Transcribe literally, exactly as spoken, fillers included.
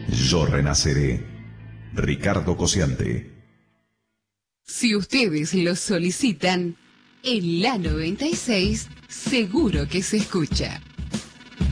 Yo renaceré. Ricardo Cosiante. Si ustedes lo solicitan, en la noventa y seis seguro que se escucha.